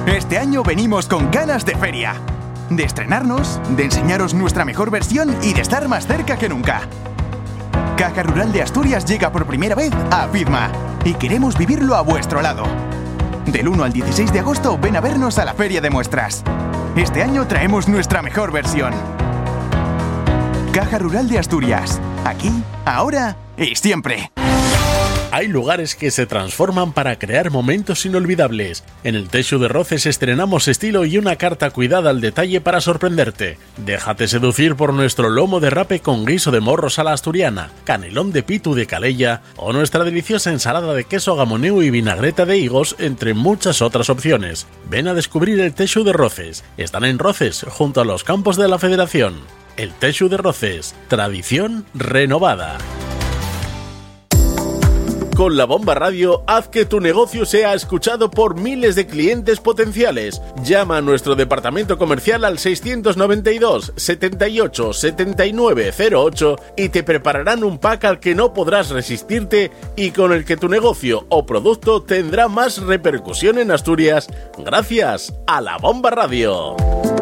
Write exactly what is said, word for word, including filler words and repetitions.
Este año venimos con ganas de feria. De estrenarnos, de enseñaros nuestra mejor versión y de estar más cerca que nunca. Caja Rural de Asturias llega por primera vez a Fidma y queremos vivirlo a vuestro lado. Del uno al dieciséis de agosto ven a vernos a la Feria de Muestras. Este año traemos nuestra mejor versión. Caja Rural de Asturias. Aquí, ahora y siempre. Hay lugares que se transforman para crear momentos inolvidables. En el Teixu de Roces estrenamos estilo y una carta cuidada al detalle para sorprenderte. Déjate seducir por nuestro lomo de rape con guiso de morros a la asturiana, canelón de pitu de Calella o nuestra deliciosa ensalada de queso gamoneu y vinagreta de higos, entre muchas otras opciones. Ven a descubrir el Teixu de Roces. Están en Roces, junto a los campos de la Federación. El Teixu de Roces, tradición renovada. Con La Bomba Radio, haz que tu negocio sea escuchado por miles de clientes potenciales. Llama a nuestro departamento comercial al seiscientos noventa y dos, setenta y ocho, setenta y nueve cero ocho y te prepararán un pack al que no podrás resistirte y con el que tu negocio o producto tendrá más repercusión en Asturias gracias a La Bomba Radio.